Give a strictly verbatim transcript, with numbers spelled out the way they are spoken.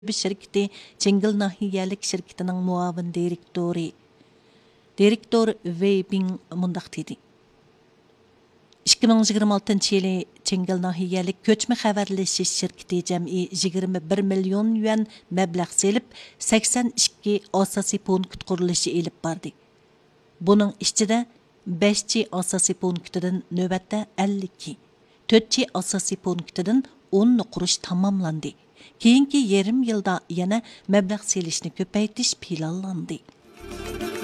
bir şirketi Çengil Nahiyalik şirketinin muavin direktori direktor Wei Bing mundaq dedi. ikki ming yigirma oltinchi yili Çengil Nahiyalik ko'chma xabarlashish shirkati jam'i yigirma bir million yuan mablag' selib sakson ikki asosiy punkt qurilishi elib bordi. Buning ichida besh asosiy punktidan navbatda ellik, to'rt asosiy punktidan o'n qurish tamomlandi. Keyingi yarim yilda yana mablag' selishni ko'paytirish planlandi.